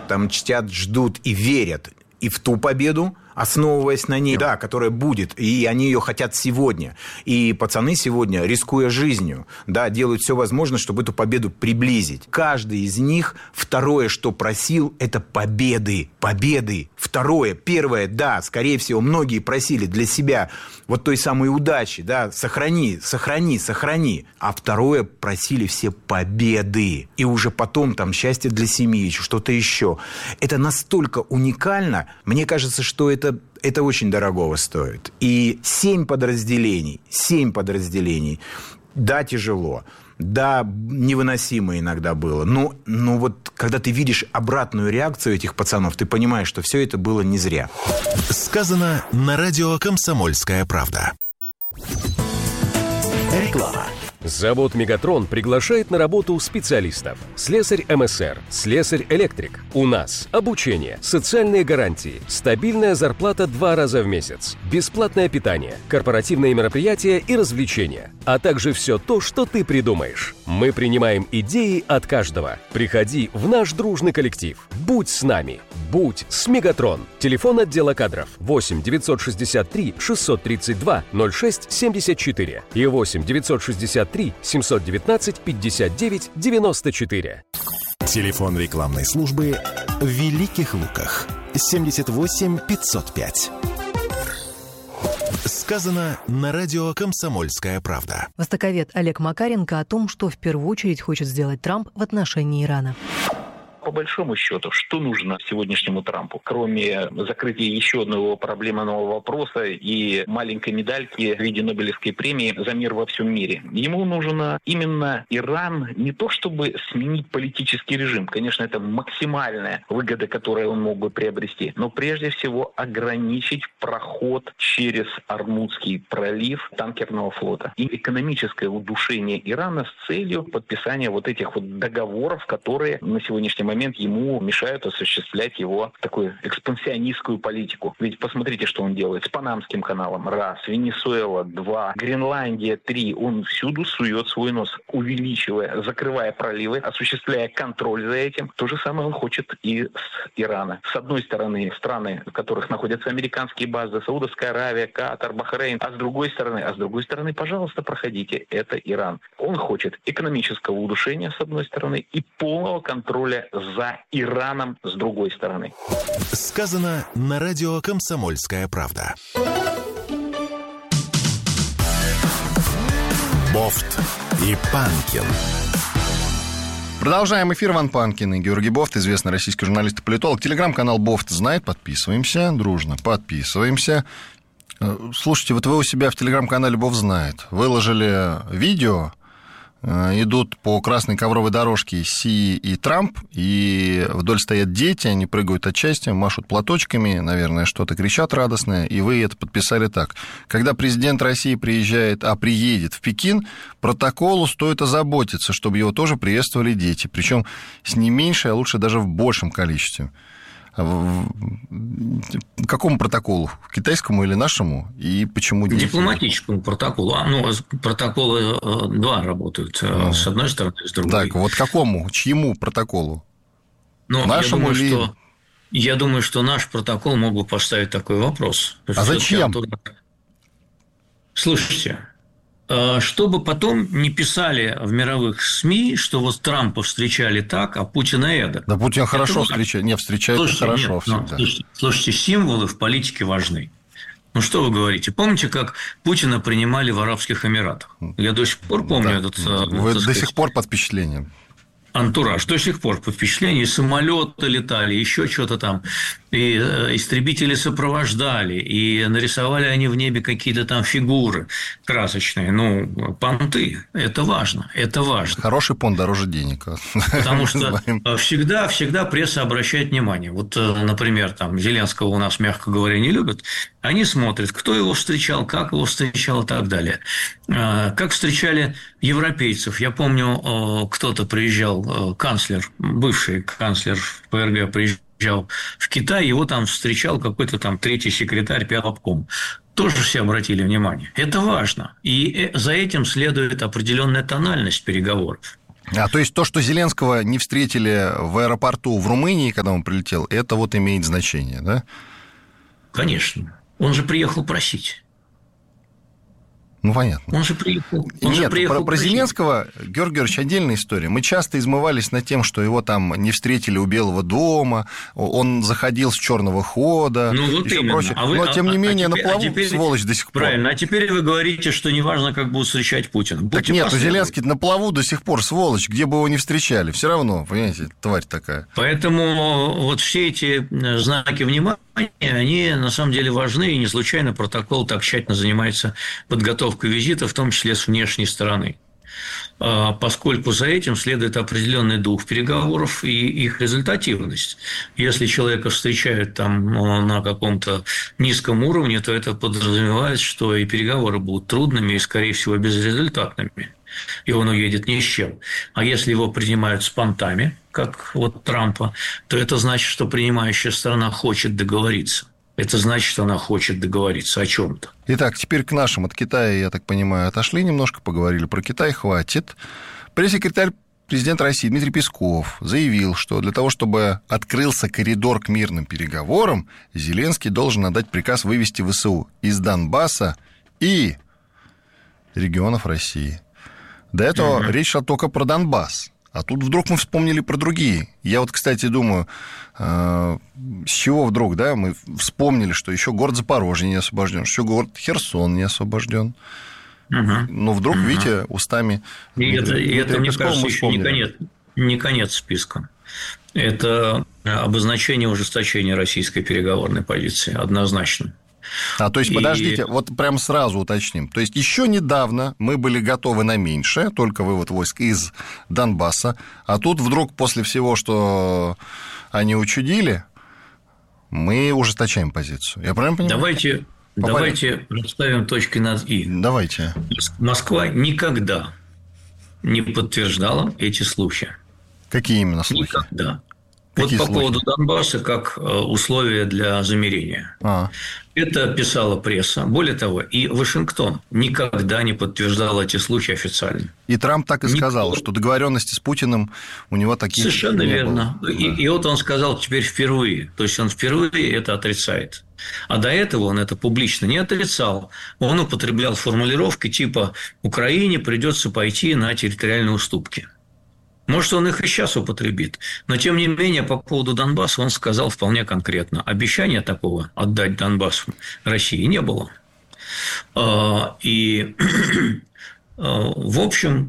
там чтят, ждут и верят и в ту победу, основываясь на ней, да, которая будет, и они ее хотят сегодня. И пацаны сегодня, рискуя жизнью, да, делают все возможное, чтобы эту победу приблизить. Каждый из них, второе, что просил, это победы. Победы. Второе. Первое, да, скорее всего, многие просили для себя вот той самой удачи, да, сохрани. А второе, просили все победы. И уже потом там счастье для семьи, что-то еще. Это настолько уникально, мне кажется, что это очень дорогого стоит. И 7 подразделений. Да, тяжело. Да, невыносимо иногда было. Но вот когда ты видишь обратную реакцию этих пацанов, ты понимаешь, что все это было не зря. Сказано на радио «Комсомольская правда». Реклама. Завод «Мегатрон» приглашает на работу специалистов. Слесарь МСР, слесарь-электрик. У нас обучение, социальные гарантии, стабильная зарплата 2 раза в месяц, бесплатное питание, корпоративные мероприятия и развлечения, а также все то, что ты придумаешь. Мы принимаем идеи от каждого. Приходи в наш дружный коллектив. Будь с нами. Будь с «Мегатрон». Телефон отдела кадров 8 963 632 06 74 и 8 963 719 59 94. Телефон рекламной службы в Великих Луках 78 505. Сказано на радио «Комсомольская правда». Востоковед Олег Макаренко о том, что в первую очередь хочет сделать Трамп в отношении Ирана. По большому счету, что нужно сегодняшнему Трампу, кроме закрытия еще одного проблемного вопроса и маленькой медальки в виде Нобелевской премии за мир во всем мире? Ему нужно именно Иран не то чтобы сменить политический режим, конечно, это максимальная выгода, которую он мог бы приобрести, но прежде всего ограничить проход через Ормузский пролив танкерного флота и экономическое удушение Ирана с целью подписания вот этих вот договоров, которые на сегодняшний момент ему мешают осуществлять его такую экспансионистскую политику. Ведь посмотрите, что он делает с Панамским каналом. 1, Венесуэла 2, Гренландия 3. Он всюду сует свой нос, увеличивая, закрывая проливы, осуществляя контроль за этим. То же самое он хочет и с Ирана. С одной стороны, страны, в которых находятся американские базы, Саудовская Аравия, Катар, Бахрейн. А с другой стороны, пожалуйста, проходите. Это Иран. Он хочет экономического удушения, с одной стороны, и полного контроля за Ираном с другой стороны. Сказано на радио «Комсомольская правда». Бофт и Панкин. Продолжаем эфир. Иван Панкин и Георгий Бофт, известный российский журналист и политолог. Телеграм-канал Бофт знает, подписываемся, дружно подписываемся. Слушайте, вот вы у себя в телеграм-канале Бофт знает выложили видео, идут по красной ковровой дорожке Си и Трамп, и вдоль стоят дети, они прыгают от счастья, машут платочками, наверное, что-то кричат радостное, и вы это подписали так. Когда президент России приедет в Пекин, протоколу стоит озаботиться, чтобы его тоже приветствовали дети, причем с не меньшей, а лучше даже в большем количестве. Какому протоколу? Китайскому или нашему? И почему? Дипломатическому протоколу. Протоколы 2 работают. С одной стороны, с другой. Так, вот какому? Чьему протоколу? Нашему или... Я думаю, что наш протокол мог бы поставить такой вопрос. А зачем? Слушайте, чтобы потом не писали в мировых СМИ, что вот Трампа встречали так, а Путина эдак. Да Путин хорошо встречает. Не, встречает хорошо всегда. Слушайте, символы в политике важны. Ну, что вы говорите? Помните, как Путина принимали в Арабских Эмиратах? Я до сих пор помню этот... Вы до сих пор под впечатлением. Антураж. До сих пор по впечатлению. Самолеты летали, еще что-то там. И истребители сопровождали. И нарисовали они в небе какие-то там фигуры красочные. Понты. Это важно. Это важно. Хороший понт дороже денег. Потому что всегда пресса обращает внимание. Вот, например, там Зеленского у нас, мягко говоря, не любят. Они смотрят, кто его встречал, как его встречал и так далее. Как встречали европейцев. Я помню, кто-то приезжал, бывший канцлер ФРГ приезжал в Китай, его там встречал какой-то там 3-й секретарь Пятопком. Тоже все обратили внимание. Это важно. И за этим следует определенная тональность переговоров. То есть то, что Зеленского не встретили в аэропорту в Румынии, когда он прилетел, это вот имеет значение, да? Конечно. Он же приехал просить. Ну, понятно. Он же приехал. Про Зеленского, Георгий Георгиевич, отдельная история. Мы часто измывались над тем, что его там не встретили у Белого дома, он заходил с черного хода, еще прочее. Но, тем не менее, на плаву, сволочь, до сих пор. Правильно. А теперь вы говорите, что неважно, как будут встречать Путина. Так нет, Зеленский на плаву до сих пор, сволочь, где бы его ни встречали. Все равно, понимаете, тварь такая. Поэтому вот все эти знаки внимания, они на самом деле важны, и не случайно протокол так тщательно занимается подготовкой визита, в том числе с внешней стороны. Поскольку за этим следует определенный дух переговоров и их результативность. Если человека встречают там на каком-то низком уровне, то это подразумевает, что и переговоры будут трудными и, скорее всего, безрезультатными. И он уедет ни с чем. А если его принимают с понтами, как вот Трампа, то это значит, что принимающая сторона хочет договориться. Это значит, что она хочет договориться о чем-то. Итак, теперь к нашим. От Китая, я так понимаю, отошли немножко, поговорили про Китай, хватит. Пресс-секретарь президента России Дмитрий Песков заявил, что для того, чтобы открылся коридор к мирным переговорам, Зеленский должен отдать приказ вывести ВСУ из Донбасса и регионов России. До этого речь шла только про Донбасс. А тут вдруг мы вспомнили про другие. Я вот, кстати, думаю, с чего вдруг, да, мы вспомнили, что еще город Запорожье не освобожден, что еще город Херсон не освобожден. Но вдруг, видите, устами... Это, мне кажется, еще не конец списка. Это обозначение ужесточения российской переговорной позиции, однозначно. То есть, подождите, вот прям сразу уточним. То есть, еще недавно мы были готовы на меньшее, только вывод войск из Донбасса, а тут вдруг после всего, что они учудили, мы ужесточаем позицию. Я правильно понимаю? Давайте расставим точки над «и». Давайте. Москва никогда не подтверждала эти слухи. Какие именно слухи? Никогда. Вот по поводу Донбасса как условия для замирения. Это писала пресса. Более того, и Вашингтон никогда не подтверждал эти слухи официально. И Трамп так и сказал, что договоренности с Путиным у него такие совершенно не верно. было. И вот он сказал теперь впервые. То есть он впервые это отрицает. А до этого он это публично не отрицал. Он употреблял формулировки типа «Украине придется пойти на территориальные уступки». Может, он их и сейчас употребит. Но, тем не менее, по поводу Донбасса он сказал вполне конкретно. Обещания такого отдать Донбассу России не было. И, в общем,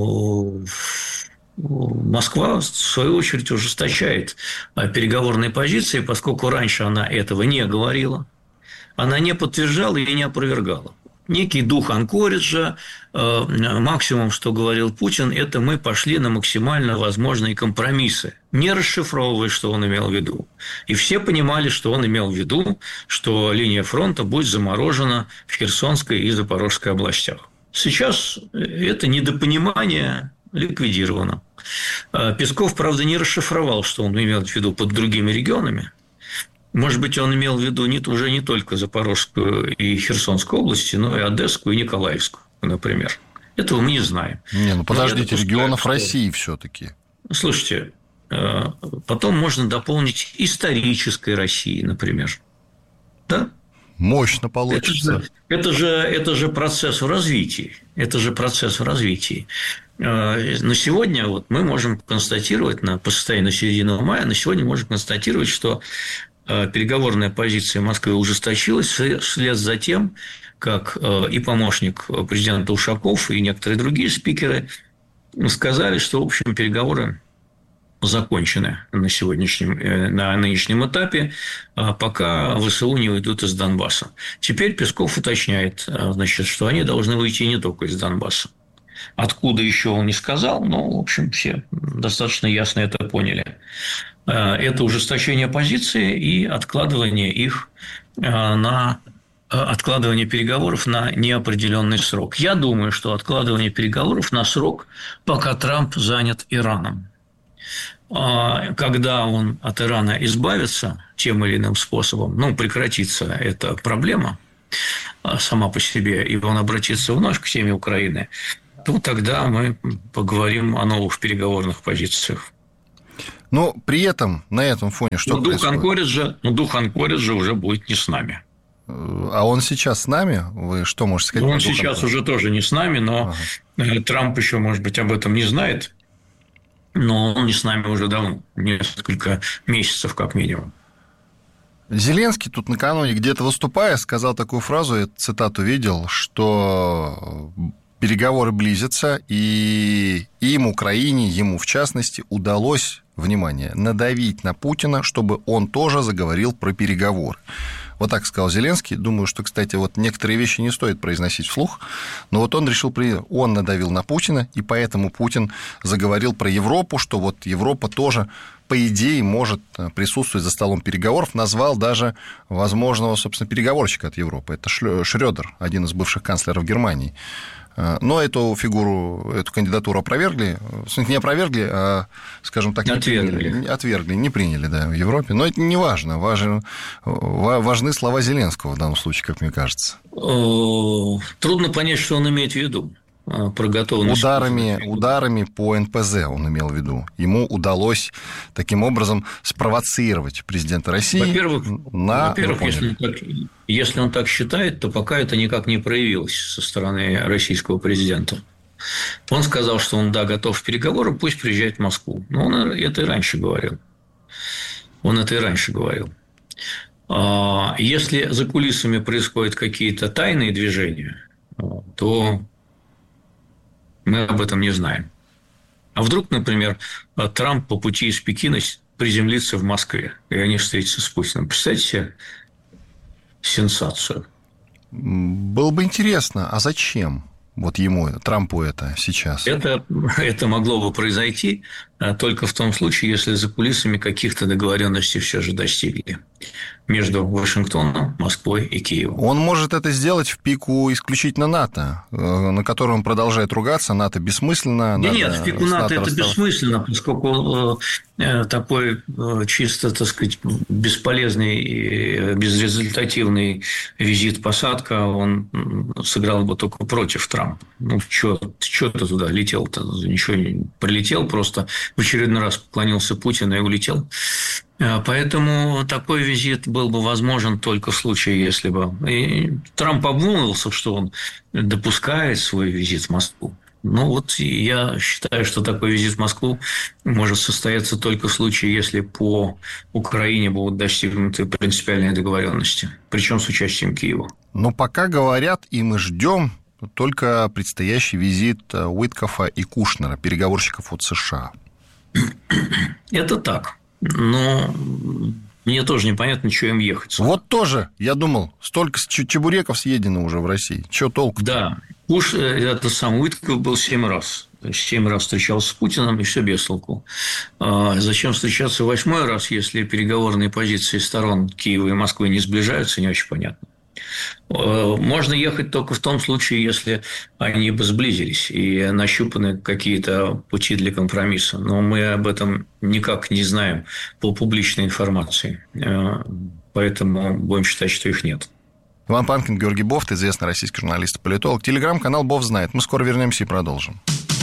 Москва, в свою очередь, ужесточает переговорные позиции, поскольку раньше она этого не говорила, она не подтверждала и не опровергала. Некий дух анкориджа, максимум, что говорил Путин, это мы пошли на максимально возможные компромиссы, не расшифровывая, что он имел в виду. И все понимали, что он имел в виду, что линия фронта будет заморожена в Херсонской и Запорожской областях. Сейчас это недопонимание ликвидировано. Песков, правда, не расшифровал, что он имел в виду под другими регионами. Может быть, он имел в виду уже не только Запорожскую и Херсонскую области, но и Одесскую и Николаевскую, например. Этого мы не знаем. Подождите, регионов России все-таки. Слушайте, потом можно дополнить исторической России, например. Да? Мощно получится. Это же процесс в развитии. На сегодня вот мы можем констатировать, по состоянию на середину мая, на сегодня можем констатировать, что переговорная позиция Москвы ужесточилась вслед за тем, как и помощник президента Ушаков, и некоторые другие спикеры сказали, что, в общем, переговоры закончены на нынешнем этапе, пока ВСУ не уйдут из Донбасса. Теперь Песков уточняет, что они должны выйти не только из Донбасса. Откуда еще он не сказал, но, в общем, все достаточно ясно это поняли. Это ужесточение позиции и откладывание переговоров на неопределенный срок. Я думаю, что откладывание переговоров на срок, пока Трамп занят Ираном. Когда он от Ирана избавится тем или иным способом, прекратится эта проблема сама по себе, и он обратится вновь к теме Украины, то тогда мы поговорим о новых переговорных позициях. Но при этом, на этом фоне, что происходит? Дух Анкориджа уже будет не с нами. А он сейчас с нами? Вы что можете сказать? Он сейчас уже тоже не с нами, но Трамп еще, может быть, об этом не знает. Но он не с нами уже давно, несколько месяцев как минимум. Зеленский тут накануне где-то выступая сказал такую фразу, я цитату видел, что переговоры близятся, и им, Украине, ему в частности, удалось, внимание, надавить на Путина, чтобы он тоже заговорил про переговоры. Вот так сказал Зеленский. Думаю, что, кстати, вот некоторые вещи не стоит произносить вслух, но вот он решил, он надавил на Путина, и поэтому Путин заговорил про Европу, что вот Европа тоже, по идее, может присутствовать за столом переговоров, назвал даже возможного, собственно, переговорщика от Европы. Это Шрёдер, один из бывших канцлеров Германии. Но эту кандидатуру опровергли, не опровергли, а, скажем так, отвергли, не приняли, да, в Европе. Но это не важно, важны слова Зеленского в данном случае, как мне кажется. Трудно понять, что он имеет в виду. Про готовность. Ударами по НПЗ он имел в виду. Ему удалось таким образом спровоцировать президента России. Во-первых, если он так считает, то пока это никак не проявилось со стороны российского президента. Он сказал, что он, готов к переговорам, пусть приезжает в Москву. Но он это и раньше говорил. Если за кулисами происходят какие-то тайные движения, то мы об этом не знаем. А вдруг, например, Трамп по пути из Пекина приземлится в Москве, и они встретятся с Путиным. Представьте себе сенсацию. Было бы интересно, а зачем вот ему, Трампу, это сейчас? Это могло бы произойти только в том случае, если за кулисами каких-то договоренностей все же достигли между Вашингтоном, Москвой и Киевом. Он может это сделать в пику исключительно НАТО, на котором он продолжает ругаться. НАТО бессмысленно. Нет, в пику НАТО это бессмысленно, поскольку такой чисто, так сказать, бесполезный и безрезультативный визит-посадка, он сыграл бы только против Трампа. Что ты туда летел-то? Ничего не прилетел, просто в очередной раз поклонился Путину и улетел. Поэтому такой визит был бы возможен только в случае, если бы... И Трамп обмолвился, что он допускает свой визит в Москву. Я считаю, что такой визит в Москву может состояться только в случае, если по Украине будут достигнуты принципиальные договоренности, причем с участием Киева. Но пока говорят, и мы ждем только предстоящий визит Уиткофа и Кушнера, переговорщиков от США. Это так. Но мне тоже непонятно, что им ехать. Вот тоже, я думал, столько чебуреков съедено уже в России. Чего толку? Да. Уитков был 7 раз. 7 раз встречался с Путиным, и все без толку. Зачем встречаться 8-й раз, если переговорные позиции сторон Киева и Москвы не сближаются, не очень понятно. Можно ехать только в том случае, если они бы сблизились и нащупаны какие-то пути для компромисса. Но мы об этом никак не знаем по публичной информации. Поэтому будем считать, что их нет. Иван Панкин, Георгий Бофт, известный российский журналист и политолог. Телеграм-канал «Бофт знает». Мы скоро вернемся и продолжим.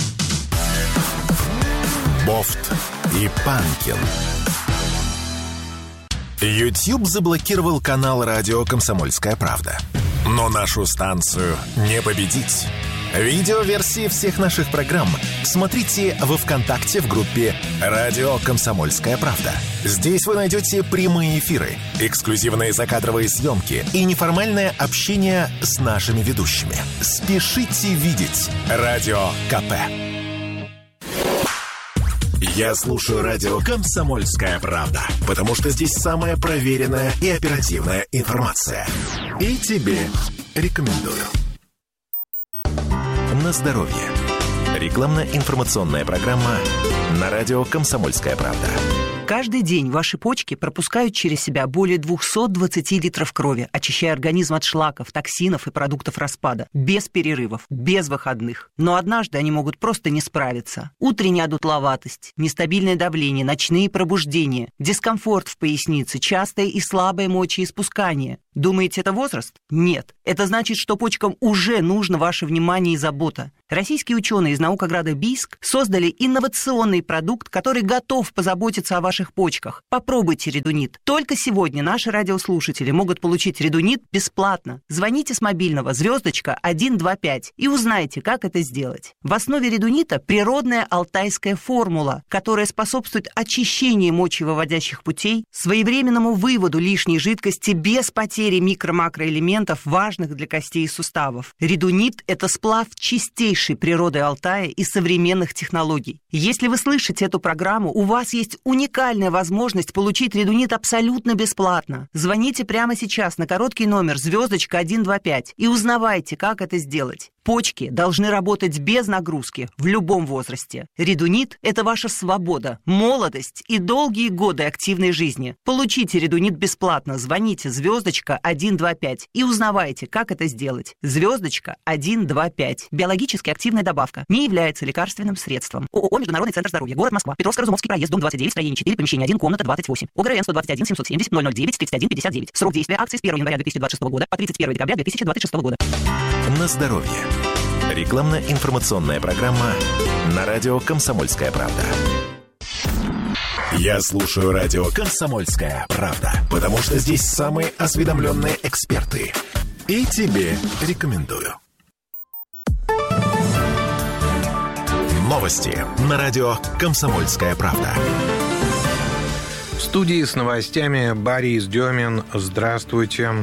Бофт и Панкин. YouTube заблокировал канал радио «Комсомольская правда». Но нашу станцию не победить. Видеоверсии всех наших программ смотрите во ВКонтакте в группе «Радио Комсомольская правда». Здесь вы найдете прямые эфиры, эксклюзивные закадровые съемки и неформальное общение с нашими ведущими. Спешите видеть Радио КП. Я слушаю радио «Комсомольская правда», потому что здесь самая проверенная и оперативная информация. И тебе рекомендую. На здоровье. Рекламно-информационная программа на радио «Комсомольская правда». Каждый день ваши почки пропускают через себя более 220 литров крови, очищая организм от шлаков, токсинов и продуктов распада. Без перерывов, без выходных. Но однажды они могут просто не справиться. Утренняя одутловатость, нестабильное давление, ночные пробуждения, дискомфорт в пояснице, частое и слабое мочеиспускание. Думаете, это возраст? Нет. Это значит, что почкам уже нужно ваше внимание и забота. Российские ученые из наукограда Бийск создали инновационный продукт, который готов позаботиться о ваших почках. Попробуйте редунит. Только сегодня наши радиослушатели могут получить редунит бесплатно. Звоните с мобильного *125 и узнайте, как это сделать. В основе редунита природная алтайская формула, которая способствует очищению мочевыводящих путей, своевременному выводу лишней жидкости без потери микро-макроэлементов, важных для костей и суставов. Редунит – это сплав чистейшей природы Алтая и современных технологий. Если вы слышите эту программу, у вас есть уникальная возможность получить редунит абсолютно бесплатно. Звоните прямо сейчас на короткий номер *125 и узнавайте, как это сделать. Почки должны работать без нагрузки в любом возрасте. Редунит – это ваша свобода, молодость и долгие годы активной жизни. Получите редунит бесплатно. Звоните *125 и узнавайте, как это сделать. *125. Биологически активная добавка. Не является лекарственным средством. ООО «Международный центр здоровья». Город Москва. Петровско-Разумовский проезд, дом 29, строение 4, помещение 1, комната 28. ОГРН 121 770 009 31 59. Срок действия акции с 1 января 2026 года по 31 декабря 2026 года. На здоровье. Рекламно-информационная программа на радио «Комсомольская правда». Я слушаю радио «Комсомольская правда», потому что здесь самые осведомленные эксперты. И тебе рекомендую. Новости на радио «Комсомольская правда». В студии с новостями Борис Демин. Здравствуйте.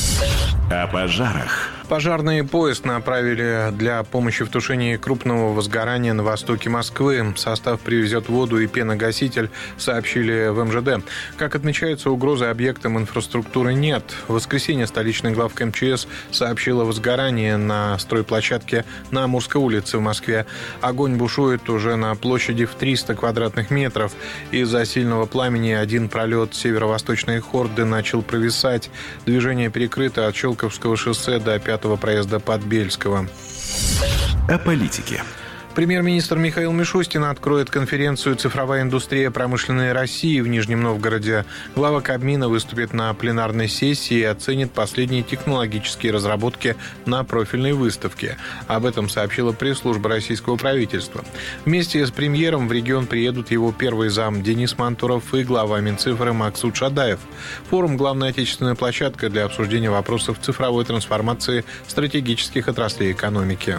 О пожарах. Пожарный поезд направили для помощи в тушении крупного возгорания на востоке Москвы. Состав привезет воду и пеногаситель, сообщили в МЖД. Как отмечается, угрозы объектам инфраструктуры нет. В воскресенье столичная главка МЧС сообщила о возгорании на стройплощадке на Амурской улице в Москве. Огонь бушует уже на площади в 300 квадратных метров. Из-за сильного пламени один пролет северо-восточной хорды начал провисать. Движение перекрыто от Щелковского шоссе до 5-го проезда Подбельского. О политике. Премьер-министр Михаил Мишустин откроет конференцию «Цифровая индустрия промышленной России» в Нижнем Новгороде. Глава Кабмина выступит на пленарной сессии и оценит последние технологические разработки на профильной выставке. Об этом сообщила пресс-служба российского правительства. Вместе с премьером в регион приедут его первый зам Денис Мантуров и глава Минцифры Максут Шадаев. Форум – главная отечественная площадка для обсуждения вопросов цифровой трансформации стратегических отраслей экономики.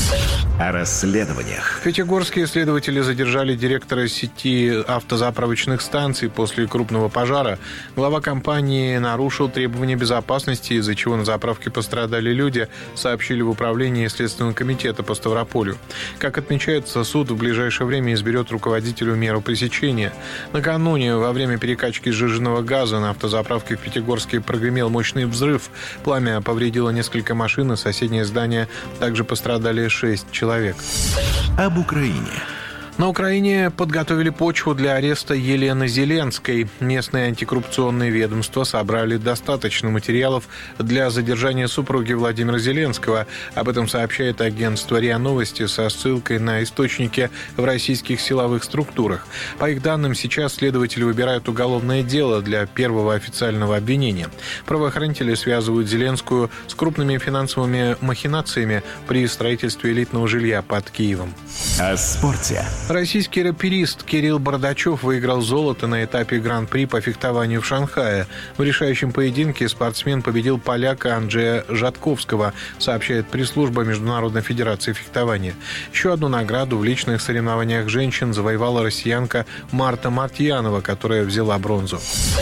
О расследованиях. В Пятигорске следователи задержали директора сети автозаправочных станций после крупного пожара. Глава компании нарушил требования безопасности, из-за чего на заправке пострадали люди, сообщили в управлении Следственного комитета по Ставрополю. Как отмечается, суд в ближайшее время изберет руководителю меру пресечения. Накануне во время перекачки сжиженного газа на автозаправке в Пятигорске прогремел мощный взрыв. Пламя повредило несколько машин, и соседнее здание также пострадали 6 человек. Об Украине. На Украине подготовили почву для ареста Елены Зеленской. Местные антикоррупционные ведомства собрали достаточно материалов для задержания супруги Владимира Зеленского. Об этом сообщает агентство РИА Новости со ссылкой на источники в российских силовых структурах. По их данным, сейчас следователи выбирают уголовное дело для первого официального обвинения. Правоохранители связывают Зеленскую с крупными финансовыми махинациями при строительстве элитного жилья под Киевом. О спорте. Российский раперист Кирилл Бардачев выиграл золото на этапе Гран-при по фехтованию в Шанхае. В решающем поединке спортсмен победил поляка Анджея Жатковского, сообщает пресс-служба Международной федерации фехтования. Еще одну награду в личных соревнованиях женщин завоевала россиянка Марта Мартьянова, которая взяла бронзу.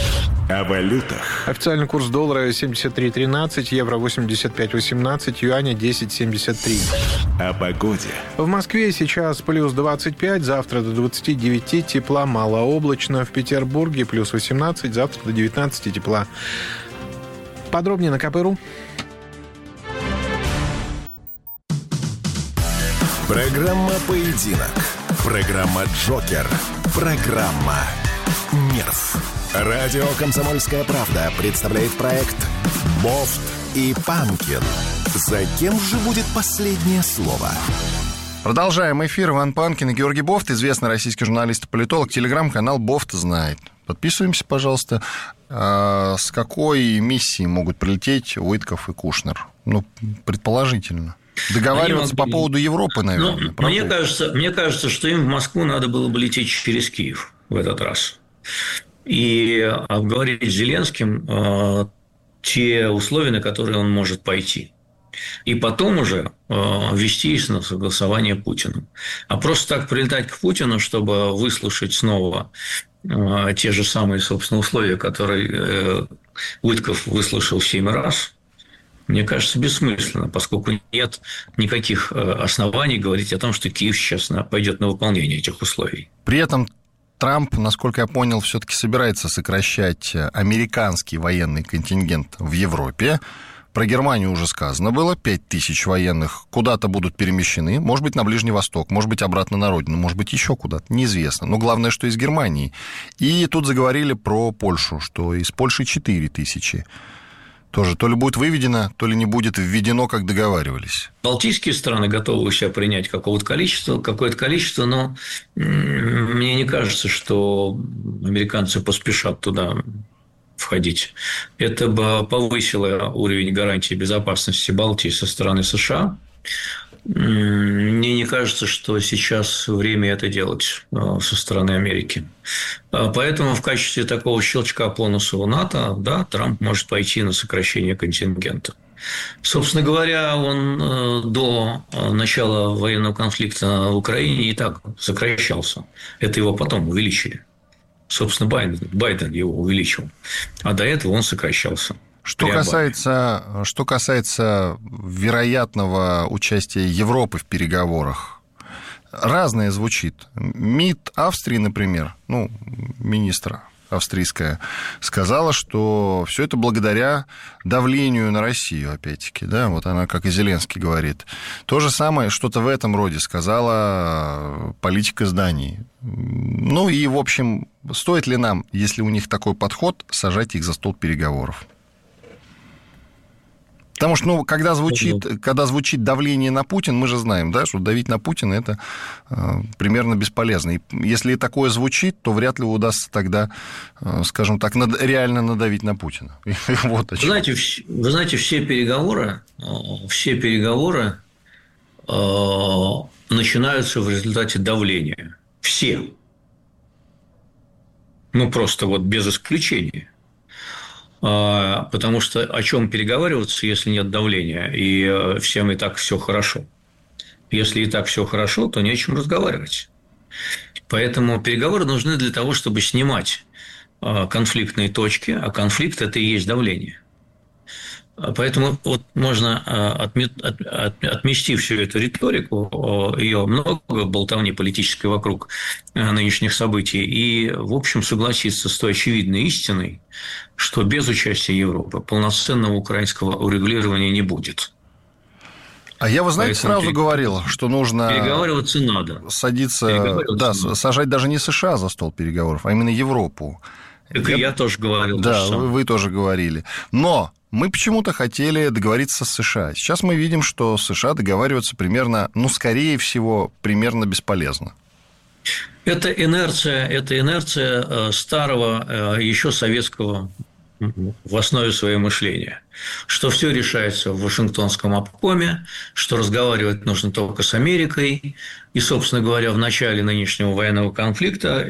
О валютах. Официальный курс доллара 73.13, евро 85.18, юаня 10.73. О погоде. В Москве сейчас плюс 25, завтра до 29 тепла, малооблачно. В Петербурге плюс 18, завтра до 19 тепла. Подробнее на КП.ру. Программа «Поединок». Программа «Джокер». Программа «Нерв». Радио «Комсомольская правда» представляет проект «Бофт и Панкин». За кем же будет последнее слово? Продолжаем эфир. Иван Панкин и Георгий Бофт, известный российский журналист и политолог. Телеграм-канал «Бофт знает». Подписываемся, пожалуйста. С какой миссией могут прилететь Уитков и Кушнер? Ну, предположительно. Договариваться по поводу Европы, наверное. Мне кажется, что им в Москву надо было бы лететь через Киев в этот раз. И обговорить с Зеленским те условия, на которые он может пойти. И потом уже вести их на согласование Путину. А просто так прилетать к Путину, чтобы выслушать снова те же самые, собственно, условия, которые Уитков выслушал 7 раз, мне кажется, бессмысленно, поскольку нет никаких оснований говорить о том, что Киев сейчас пойдет на выполнение этих условий. При этом Трамп, насколько я понял, все-таки собирается сокращать американский военный контингент в Европе. Про Германию уже сказано было. 5000 военных куда-то будут перемещены. Может быть, на Ближний Восток, может быть, обратно на родину, может быть, еще куда-то. Неизвестно. Но главное, что из Германии. И тут заговорили про Польшу, что из Польши 4000. Тоже то ли будет выведено, то ли не будет введено, как договаривались. Балтийские страны готовы у себя принять какое-то количество, но мне не кажется, что американцы поспешат туда входить. Это бы повысило уровень гарантии безопасности Балтии со стороны США. Мне не кажется, что сейчас время это делать со стороны Америки. Поэтому в качестве такого щелчка по носу НАТО, да, Трамп может пойти на сокращение контингента. Собственно говоря, он до начала военного конфликта в Украине и так сокращался. Это его потом увеличили. Собственно, Байден его увеличил. А до этого он сокращался. Что касается вероятного участия Европы в переговорах, разное звучит. МИД Австрии, например, министра австрийская, сказала, что все это благодаря давлению на Россию, опять-таки, да, вот она, как и Зеленский говорит. То же самое, что-то в этом роде сказала политик из Дании. И, в общем, стоит ли нам, если у них такой подход, сажать их за стол переговоров? Потому что, когда звучит давление на Путина, мы же знаем, да, что давить на Путина – это примерно бесполезно. И если такое звучит, то вряд ли удастся тогда, скажем так, реально надавить на Путина. Вот вы знаете, все переговоры начинаются в результате давления. Все. Просто без исключения. Потому что о чем переговариваться, если нет давления, и всем и так все хорошо. Если и так все хорошо, то не о чем разговаривать. Поэтому переговоры нужны для того, чтобы снимать конфликтные точки, а конфликт – это и есть давление. Поэтому можно отмести всю эту риторику, ее много, болтовни политической вокруг нынешних событий, и, в общем, согласиться с той очевидной истиной, что без участия Европы полноценного украинского урегулирования не будет. А я, вы знаете, сразу говорил, что нужно... Переговариваться надо. Сажать даже не США за стол переговоров, а именно Европу. Я тоже говорил. Да, вы тоже говорили. Но мы почему-то хотели договориться с США. Сейчас мы видим, что США договариваются примерно, скорее всего, примерно бесполезно. Это инерция старого, еще советского в основе своего мышления, что все решается в Вашингтонском обкоме, что разговаривать нужно только с Америкой. И, собственно говоря, в начале нынешнего военного конфликта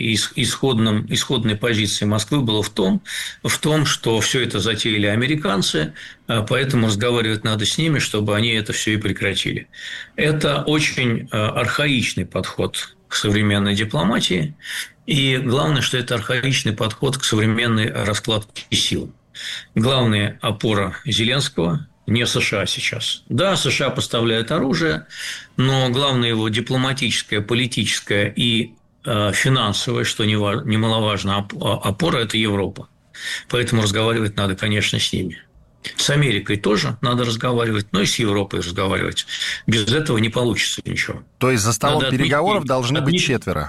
исходной позицией Москвы было в том, что все это затеяли американцы, поэтому разговаривать надо с ними, чтобы они это все и прекратили. Это очень архаичный подход к современной дипломатии. И главное, что это архаичный подход к современной раскладке сил. Главная опора Зеленского не США сейчас. Да, США поставляют оружие, но главная его дипломатическая, политическая и финансовая, что немаловажно, опора – это Европа. Поэтому разговаривать надо, конечно, с ними. С Америкой тоже надо разговаривать, но и с Европой разговаривать. Без этого не получится ничего. То есть за столом переговоров должны быть 4?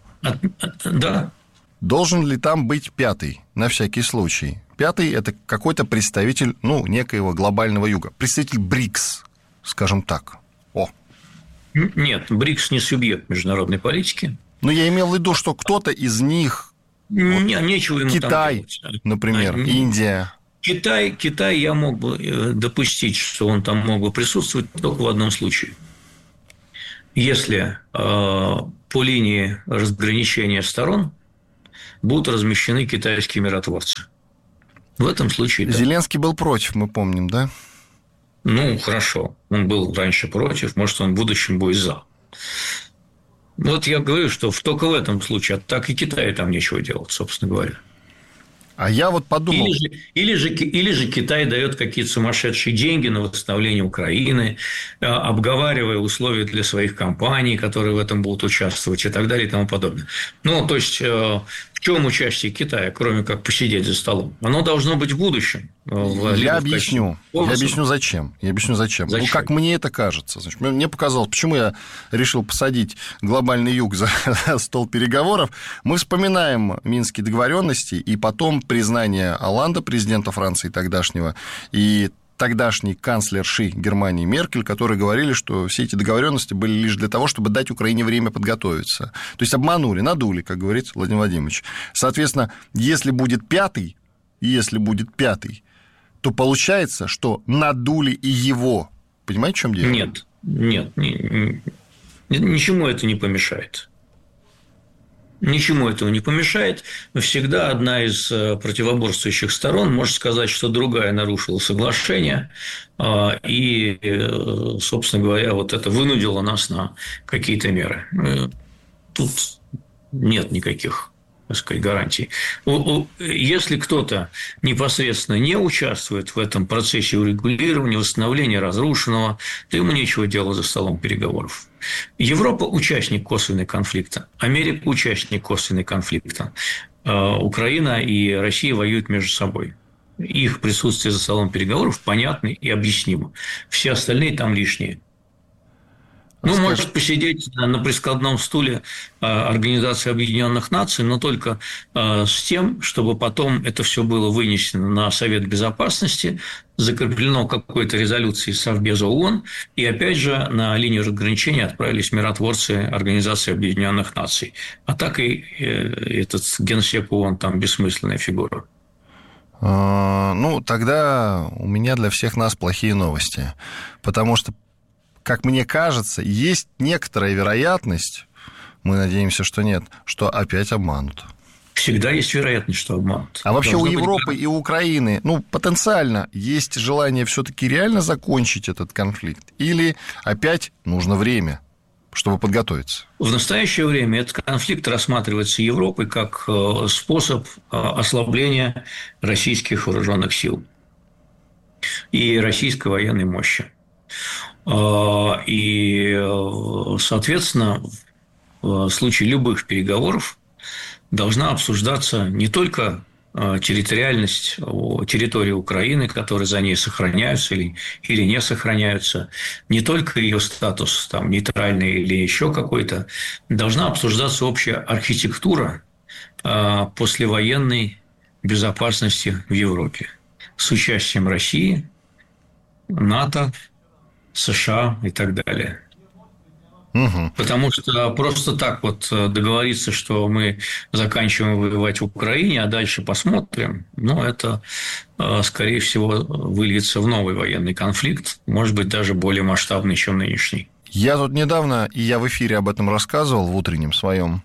Да. Должен ли там быть 5-й, на всякий случай? 5-й – это какой-то представитель, некоего глобального юга. Представитель БРИКС, скажем так. Нет, БРИКС не субъект международной политики. Я имел в виду, что кто-то из них... Нечего ему Китай, там делать. например, Индия. Китай я мог бы допустить, что он там мог бы присутствовать только в одном случае. Если по линии разграничения сторон будут размещены китайские миротворцы. В этом случае... Да. Зеленский был против, мы помним, да? Ну, хорошо. Он был раньше против, может, он в будущем будет за. Вот я говорю, что только в этом случае, а так и Китаю там нечего делать, собственно говоря. А я вот подумал... Или же Китай дает какие-то сумасшедшие деньги на восстановление Украины, обговаривая условия для своих компаний, которые в этом будут участвовать, и так далее, и тому подобное. Ну, то есть, в чем участие Китая, кроме как посидеть за столом? Оно должно быть в будущем. Я объясню, зачем. Ну, как мне это кажется. Значит, мне показалось, почему я решил посадить глобальный юг за стол переговоров. Мы вспоминаем Минские договоренности и потом признание Олланда, президента Франции тогдашнего, и тогдашней канцлерши Германии Меркель, которые говорили, что все эти договоренности были лишь для того, чтобы дать Украине время подготовиться. То есть обманули, надули, как говорит Владимир Владимирович. Соответственно, если будет пятый, то получается, что надули и его. Понимаете, в чем дело? Нет, ничему это не помешает. Ничему этого не помешает. Всегда одна из противоборствующих сторон может сказать, что другая нарушила соглашение, и, собственно говоря, вот это вынудило нас на какие-то меры. Тут нет никаких, так сказать, гарантий. Если кто-то непосредственно не участвует в этом процессе урегулирования, восстановления разрушенного, то ему нечего делать за столом переговоров. Европа – участник косвенного конфликта, Америка – участник косвенного конфликта, Украина и Россия воюют между собой. Их присутствие за столом переговоров понятно и объяснимо. Все остальные там лишние. Может посидеть на прискладном стуле Организации Объединенных Наций, но только с тем, чтобы потом это все было вынесено на Совет Безопасности, закреплено какой-то резолюцией Совбеза ООН, и опять же на линию разграничения отправились миротворцы Организации Объединенных Наций. А так и этот генсек ООН там бессмысленная фигура. Тогда у меня для всех нас плохие новости, потому что, как мне кажется, есть некоторая вероятность, мы надеемся, что нет, что опять обманут. Всегда есть вероятность, что обманут. А вообще у Европы и у Украины, потенциально есть желание все-таки реально закончить этот конфликт? Или опять нужно время, чтобы подготовиться? В настоящее время этот конфликт рассматривается Европой как способ ослабления российских вооруженных сил и российской военной мощи. И, соответственно, в случае любых переговоров должна обсуждаться не только территориальность территории Украины, которые за ней сохраняются или не сохраняются, не только ее статус там, нейтральный или еще какой-то, должна обсуждаться общая архитектура послевоенной безопасности в Европе с участием России, НАТО, США и так далее. Угу. Потому что просто так вот договориться, что мы заканчиваем воевать в Украине, а дальше посмотрим, это, скорее всего, выльется в новый военный конфликт, может быть, даже более масштабный, чем нынешний. Я тут недавно, и я в эфире об этом рассказывал, в утреннем своем,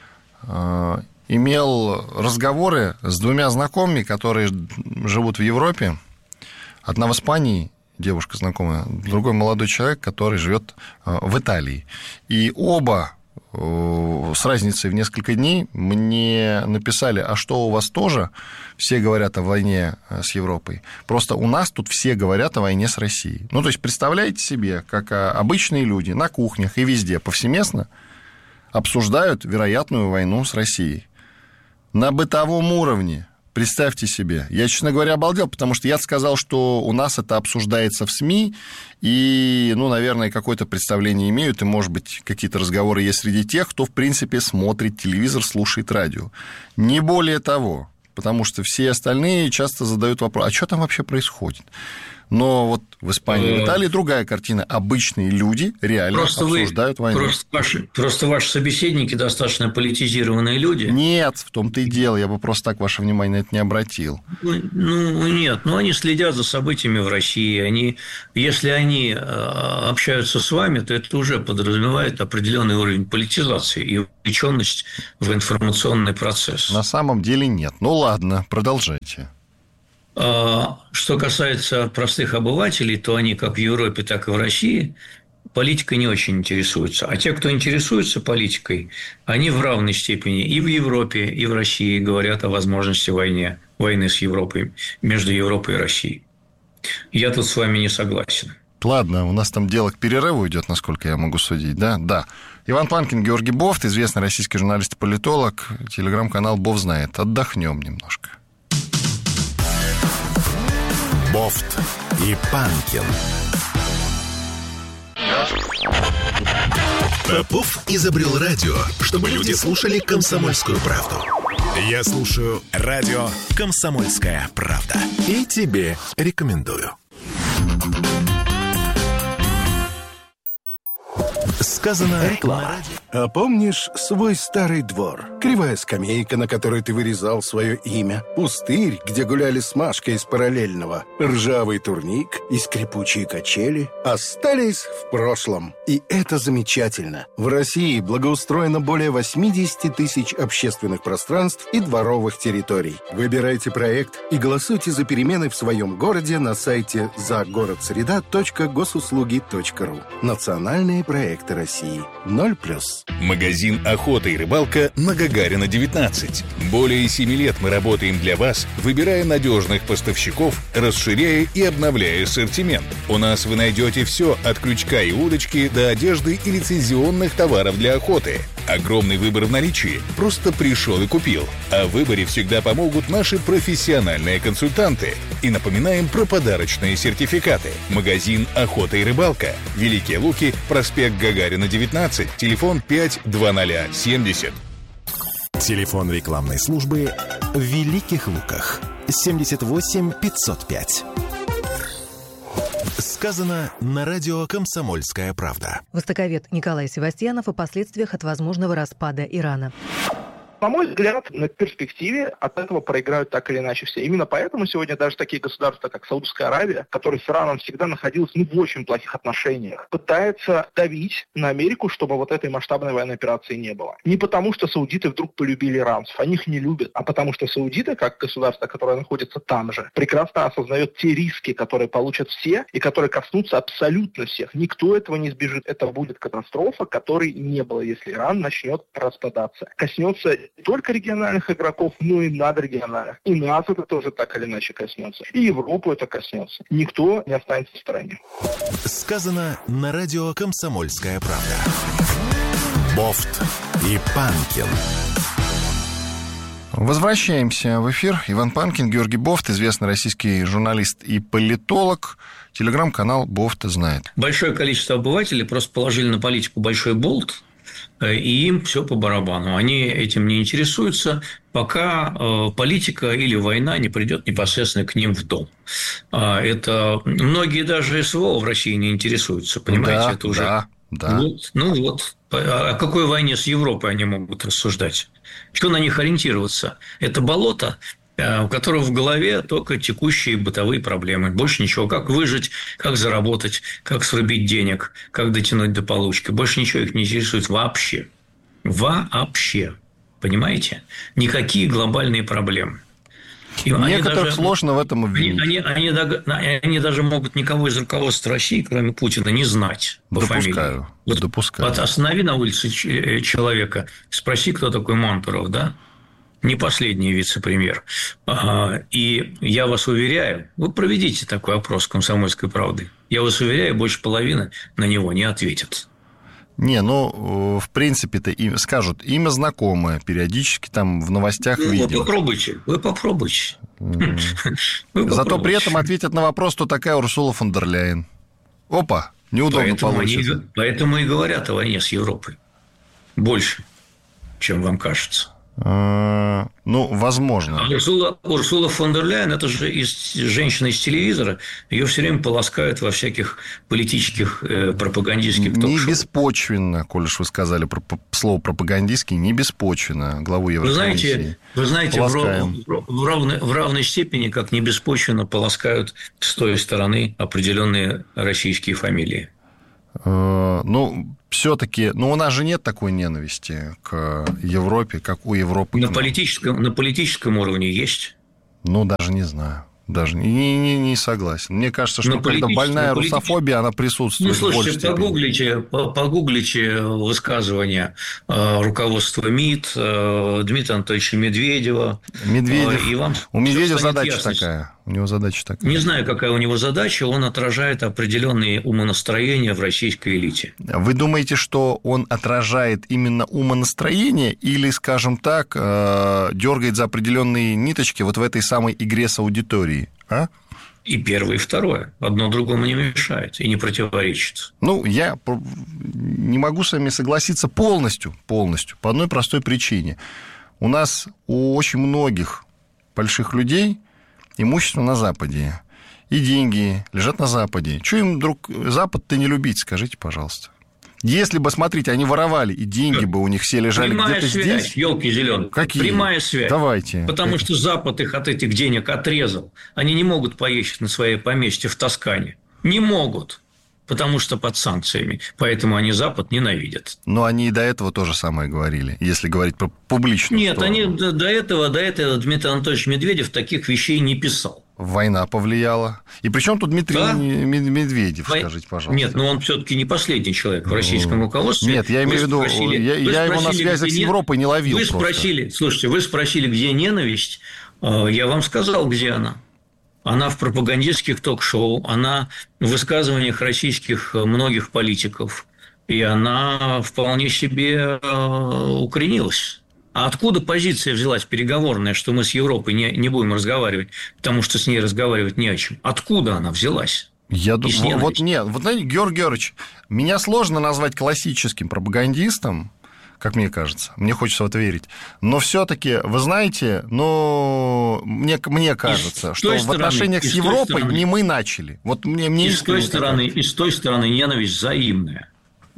имел разговоры с двумя знакомыми, которые живут в Европе. Одна в Испании, девушка знакомая, другой молодой человек, который живет в Италии. И оба с разницей в несколько дней мне написали: а что, у вас тоже все говорят о войне с Европой? Просто у нас тут все говорят о войне с Россией. То есть, представляете себе, как обычные люди на кухнях и везде повсеместно обсуждают вероятную войну с Россией. На бытовом уровне. Представьте себе. Я, честно говоря, обалдел, потому что я сказал, что у нас это обсуждается в СМИ, и, наверное, какое-то представление имеют, и, может быть, какие-то разговоры есть среди тех, кто, в принципе, смотрит телевизор, слушает радио. Не более того, потому что все остальные часто задают вопрос: а что там вообще происходит? Но вот в Испании и Италии другая картина. Обычные люди реально обсуждают войну. Просто ваши собеседники достаточно политизированные люди. Нет, в том-то и дело. Я бы просто так ваше внимание на это не обратил. Нет. Они следят за событиями в России. Если они общаются с вами, то это уже подразумевает определенный уровень политизации и увлеченность в информационный процесс. На самом деле нет. Ну ладно, продолжайте. Что касается простых обывателей, то они как в Европе, так и в России политикой не очень интересуются. А те, кто интересуется политикой, они в равной степени и в Европе, и в России говорят о возможности войны с Европой, между Европой и Россией. Я тут с вами не согласен. Ладно, у нас там дело к перерыву идет, насколько я могу судить, да? Да. Иван Панкин, Георгий Бофт, известный российский журналист и политолог, телеграм-канал «Бов знает». Отдохнем немножко. Бофт и Панкин. Попов изобрел радио, чтобы люди слушали «Комсомольскую правду». Я слушаю радио «Комсомольская правда». И тебе рекомендую. Сказано реклама. А помнишь свой старый двор? Кривая скамейка, на которой ты вырезал свое имя. Пустырь, где гуляли с Машкой из параллельного. Ржавый турник и скрипучие качели остались в прошлом. И это замечательно. В России благоустроено более 80 тысяч общественных пространств и дворовых территорий. Выбирайте проект и голосуйте за перемены в своем городе на сайте загородсреда.госуслуги.ру. Национальные проекты России. 0+. Магазин «Охота и рыбалка» на Гагарина, 19. Более 7 лет мы работаем для вас, выбирая надежных поставщиков, расширяя и обновляя ассортимент. У нас вы найдете все от крючка и удочки до одежды и лицензионных товаров для охоты. Огромный выбор в наличии. Просто пришел и купил. А в выборе всегда помогут наши профессиональные консультанты. И напоминаем про подарочные сертификаты. Магазин «Охота и рыбалка». Великие Луки, проспект Гагарина, 19. Телефон 52070. Телефон рекламной службы в Великих Луках. 78 505. Сказано на радио «Комсомольская правда». Востоковед Николай Севастьянов о последствиях от возможного распада Ирана. На мой взгляд, на перспективе от этого проиграют так или иначе все. Именно поэтому сегодня даже такие государства, как Саудовская Аравия, которые с Ираном всегда находились в очень плохих отношениях, пытаются давить на Америку, чтобы вот этой масштабной военной операции не было. Не потому, что саудиты вдруг полюбили иранцев, они их не любят, а потому что саудиты, как государство, которое находится там же, прекрасно осознает те риски, которые получат все и которые коснутся абсолютно всех. Никто этого не избежит. Это будет катастрофа, которой не было, если Иран начнет распадаться. Коснется не только региональных игроков, но и надрегиональных. И нас это тоже так или иначе коснется. И Европу это коснется. Никто не останется в стороне. Сказано на радио «Комсомольская правда». Бофт и Панкин. Возвращаемся в эфир. Иван Панкин, Георгий Бофт, известный российский журналист и политолог. Телеграм-канал «Бофт знает». Большое количество обывателей просто положили на политику большой болт, и им все по барабану. Они этим не интересуются, пока политика или война не придет непосредственно к ним в дом. Это многие даже СВО в России не интересуются, понимаете? Да, это уже... да. О какой войне с Европой они могут рассуждать? Что на них ориентироваться? Это болото, у которого в голове только текущие бытовые проблемы. Больше ничего. Как выжить, как заработать, как срубить денег, как дотянуть до получки. Больше ничего их не интересует вообще. Вообще. Понимаете? Никакие глобальные проблемы. И некоторых сложно в этом обвинить. Они даже могут никого из руководства России, кроме Путина, не знать по фамилии. Допускаю. Вот останови на улице человека, спроси, кто такой Мантуров, да? Не последний вице-премьер. И я вас уверяю, вы проведите такой опрос «Комсомольской правды». Я вас уверяю, больше половины на него не ответят. Не, ну, в принципе-то скажут, имя знакомое, периодически там в новостях видел. Вы попробуйте. Зато при этом ответят на вопрос, кто такая Урсула фон дер Ляйен. Опа, неудобно получится. Поэтому и говорят о войне с Европой. Больше, чем вам кажется. Возможно. Урсула фон дер Ляйен, это же женщина из телевизора, ее все время полоскают во всяких политических пропагандистских ток-шоу. Не беспочвенно, коль уж вы сказали слово пропагандистский, не беспочвенно главу Еврокомиссии. Вы знаете, в равной степени, как не беспочвенно полоскают с той стороны определенные российские фамилии. Все-таки, у нас же нет такой ненависти к Европе, как у Европы. На политическом уровне есть. Даже не знаю. Даже не согласен. Мне кажется, что когда больная русофобия, она присутствует в большей степени. Погуглите высказывания руководства МИД, Дмитрия Анатольевича Медведева. У Медведева задача такая. У него задача такая. Не знаю, какая у него задача. Он отражает определенные умонастроения в российской элите. Вы думаете, что он отражает именно умонастроение или, скажем так, дергает за определенные ниточки вот в этой самой игре с аудиторией? А? И первое, и второе. Одно другому не мешает и не противоречит. Я не могу с вами согласиться полностью, по одной простой причине. У нас у очень многих больших людей имущество на Западе, и деньги лежат на Западе. Чего им, друг, Запад-то не любить, скажите, пожалуйста? Если бы, смотрите, они воровали, и деньги бы у них все лежали где-то здесь... Прямая связь, елки зеленые. Какие? Прямая связь. Давайте. Потому что Запад их от этих денег отрезал. Они не могут поехать на свои поместья в Тоскане. Не могут. Потому что под санкциями. Поэтому они Запад ненавидят. Но они и до этого то же самое говорили, если говорить про публичную сторону. Нет, они до этого Дмитрий Анатольевич Медведев таких вещей не писал. Война повлияла. И при чем тут Дмитрий Медведев, скажите, пожалуйста? Нет, он все-таки не последний человек в российском руководстве. Нет, я имею в виду, я его на связях с Европой не ловил. Слушайте, вы спросили, где ненависть. Я вам сказал, где она. Она в пропагандистских ток-шоу, она в высказываниях российских многих политиков, и она вполне себе укоренилась. А откуда позиция взялась переговорная, что мы с Европой не будем разговаривать, потому что с ней разговаривать не о чем? Откуда она взялась? Я думаю, знаете, Георгий Георгиевич, меня сложно назвать классическим пропагандистом, как мне кажется. Мне хочется в это верить. Но все-таки, вы знаете, мне кажется, что в отношениях с Европой не мы начали. И с той стороны ненависть взаимная.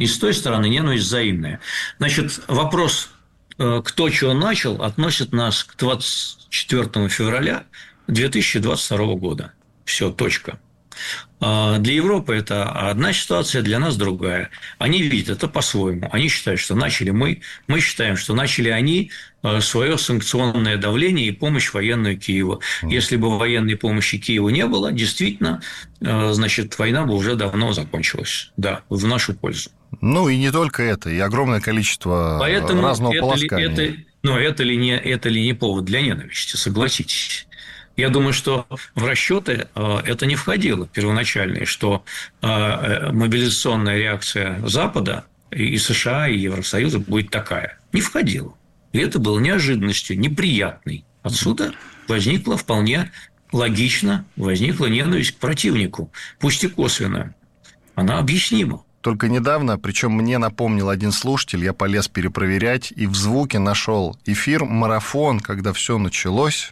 Значит, вопрос, кто чего начал, относит нас к 24 февраля 2022 года. Все, точка. Для Европы это одна ситуация, для нас другая. Они видят это по-своему. Они считают, что начали мы считаем, что начали они свое санкционное давление и помощь военную Киеву. Если бы военной помощи Киеву не было, действительно, значит, война бы уже давно закончилась. Да, в нашу пользу. И не только это, и огромное количество разного полоскания. Это ли не повод для ненависти, согласитесь? Я думаю, что в расчеты это не входило первоначальные, что мобилизационная реакция Запада и США, и Евросоюза будет такая. Не входило. И это было неожиданностью, неприятной. Отсюда возникла вполне логично, возникла ненависть к противнику, пусть и косвенная. Она объяснима. Только недавно, причем мне напомнил один слушатель, я полез перепроверять, и в звуке нашел эфир «Марафон», когда все началось.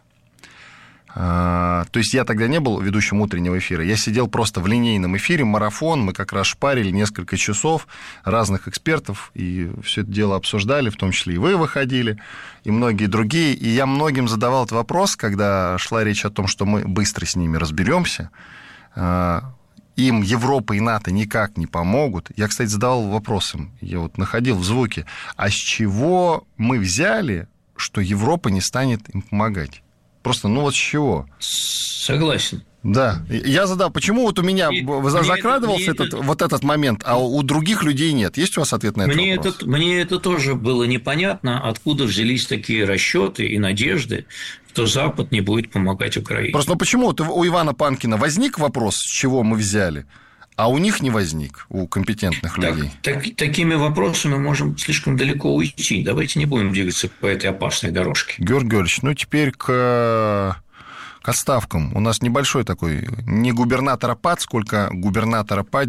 То есть я тогда не был ведущим утреннего эфира, я сидел просто в линейном эфире, марафон, мы как раз шпарили несколько часов разных экспертов, и все это дело обсуждали, в том числе и вы выходили, и многие другие, и я многим задавал этот вопрос, когда шла речь о том, что мы быстро с ними разберемся, им Европа и НАТО никак не помогут. Я, кстати, задавал вопрос им, я находил в звуке, а с чего мы взяли, что Европа не станет им помогать? Просто, с чего? Согласен. Да. Я задал, почему у меня закрадывался этот момент, а у других людей нет? Есть у вас ответ на этот вопрос? Мне это тоже было непонятно, откуда взялись такие расчеты и надежды, что Запад не будет помогать Украине. Просто, почему у Ивана Панкина возник вопрос, с чего мы взяли, а у них не возник, у компетентных людей? Такими вопросами можем слишком далеко уйти. Давайте не будем двигаться по этой опасной дорожке. Георгий Георгиевич, теперь к отставкам. У нас небольшой такой, не губернатора ПАД, сколько губернатора ПАДик,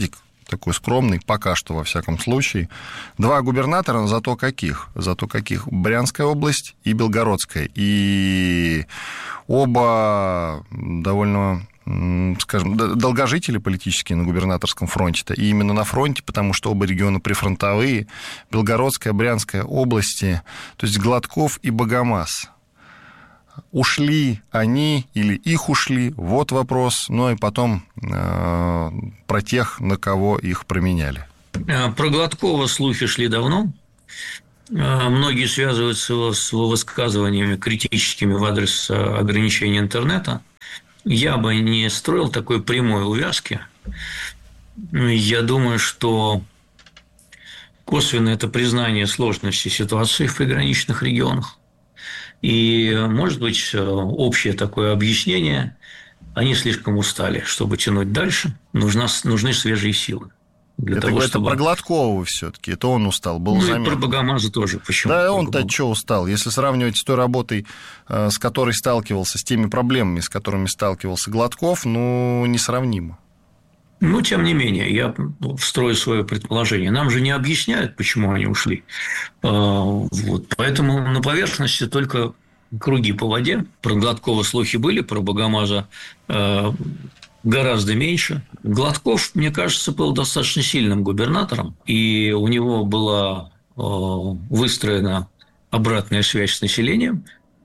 такой скромный, пока что, во всяком случае. 2 губернатора, но зато каких? Брянская область и Белгородская. И оба довольно, скажем, долгожители политические на губернаторском фронте-то. И именно на фронте, потому что оба региона прифронтовые. Белгородская, Брянская области, то есть Гладков и Богомаз. Ушли они или их ушли, вот вопрос. Ну и потом про тех, на кого их променяли. Про Гладкова слухи шли давно. Многие связываются с высказываниями критическими в адрес ограничения интернета. Я бы не строил такой прямой увязки. Я думаю, что косвенно это признание сложности ситуации в приграничных регионах. И, может быть, общее такое объяснение: они слишком устали, чтобы тянуть дальше, нужны свежие силы. Это про Гладкова все-таки, это он устал, был заметно. И про Богомаза тоже. Почему? Да, он-то что устал? Если сравнивать с той работой, с которой сталкивался, с теми проблемами, с которыми сталкивался Гладков, несравнимо. Тем не менее, я встрою свое предположение. Нам же не объясняют, почему они ушли. Поэтому на поверхности только круги по воде. Про Гладкова слухи были, про Богомаза гораздо меньше. Гладков, мне кажется, был достаточно сильным губернатором, и у него была выстроена обратная связь с населением.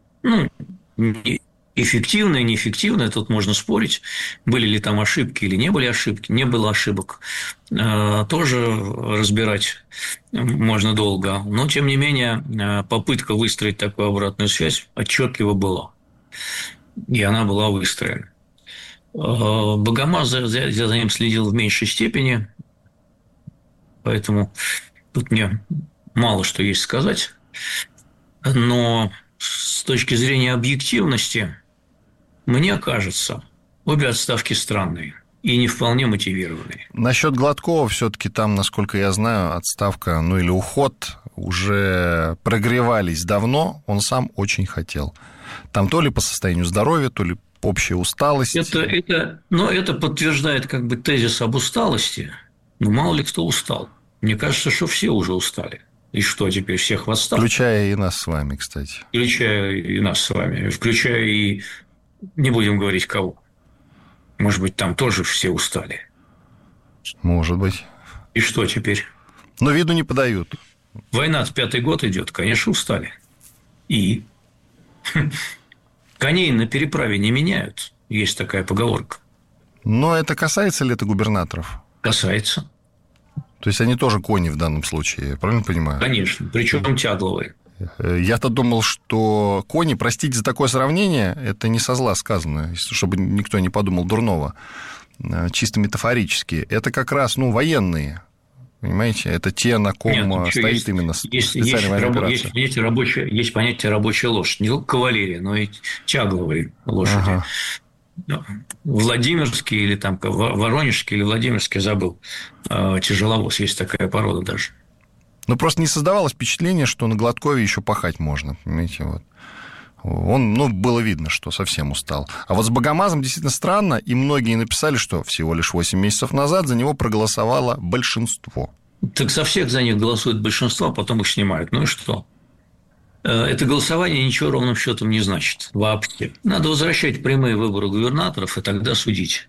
Эффективная, неэффективная, тут можно спорить, были ли там ошибки или не были ошибки. Не было ошибок, тоже разбирать можно долго. Но, тем не менее, попытка выстроить такую обратную связь отчетливо была. И она была выстроена. Богомаз, я за ним следил в меньшей степени, поэтому тут мне мало что есть сказать. Но с точки зрения объективности, мне кажется, обе отставки странные и не вполне мотивированные. Насчет Гладкова все-таки там, насколько я знаю, отставка, или уход уже прогревались давно, он сам очень хотел. Там то ли по состоянию здоровья, то ли общая усталость. Это подтверждает тезис об усталости. Мало ли кто устал. Мне кажется, что все уже устали. И что, теперь всех в отставку? Включая и нас с вами, кстати. Включая и нас с вами. Включая и... Не будем говорить, кого. Может быть, там тоже все устали. Может быть. И что теперь? Но виду не подают. Война 5-й год идет, конечно, устали. И... Коней на переправе не меняют. Есть такая поговорка. Но это касается ли это губернаторов? Касается. То есть они тоже кони в данном случае, я правильно понимаю? Конечно, причем тягловые. Я-то думал, что кони, простите за такое сравнение, это не со зла сказано, чтобы никто не подумал дурного, чисто метафорически. Это как раз, военные, понимаете? Это те, на ком стоит именно специальная операция. Есть понятие рабочая лошадь. Не только кавалерия, но и тягловые лошади. Ага. Владимирский или там Воронежский или Владимирский, забыл. Тяжеловоз, есть такая порода даже. Просто не создавалось впечатление, что на Гладкове еще пахать можно, понимаете, вот. Он, было видно, что совсем устал. А вот с Богомазом действительно странно, и многие написали, что всего лишь 8 месяцев назад за него проголосовало большинство. Так со всех за них голосует большинство, а потом их снимают. Ну и что? Это голосование ничего ровным счетом не значит вообще. Надо возвращать прямые выборы губернаторов и тогда судить.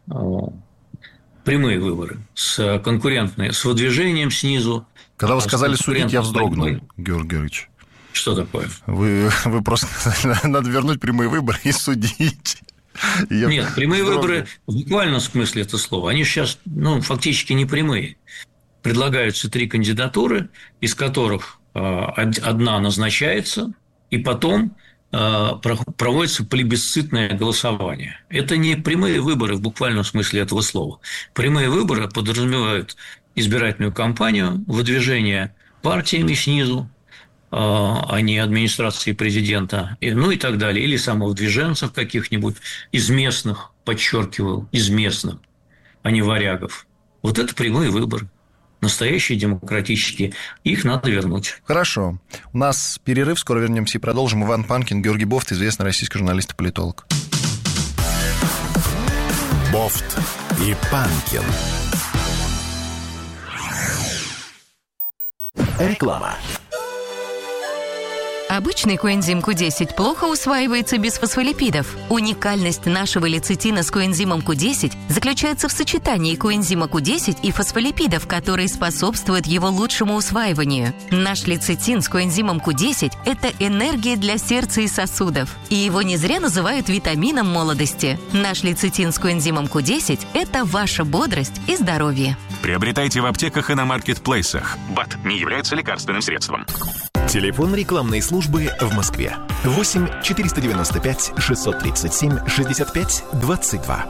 Прямые выборы с конкурентной, с выдвижением снизу. Когда вы сказали судить, я вздрогнул, Георгий Георгиевич. Что такое? Вы просто... Надо вернуть прямые выборы и судить. Нет, прямые выборы в буквальном смысле этого слова, они сейчас, фактически не прямые. Предлагаются 3 кандидатуры, из которых одна назначается, и потом проводится плебисцитное голосование. Это не прямые выборы в буквальном смысле этого слова. Прямые выборы подразумевают избирательную кампанию, выдвижение партиями снизу, а не администрации президента, и так далее, или самовыдвиженцев каких-нибудь из местных, подчеркиваю, из местных, а не варягов. Вот это прямые выборы. Настоящие демократические. Их надо вернуть. Хорошо. У нас перерыв, скоро вернемся и продолжим. Иван Панкин, Георгий Бофт, известный российский журналист и политолог. Бофт и Панкин. Реклама. Обычный коэнзим Q10 плохо усваивается без фосфолипидов. Уникальность нашего лецитина с коэнзимом Q10 заключается в сочетании коэнзима Q10 и фосфолипидов, которые способствуют его лучшему усваиванию. Наш лецитин с коэнзимом Q10 – это энергия для сердца и сосудов. И его не зря называют витамином молодости. Наш лецитин с коэнзимом Q10 – это ваша бодрость и здоровье. Приобретайте в аптеках и на маркетплейсах. БАД не является лекарственным средством. Телефон рекламной службы в Москве. 8 495 637 65 22.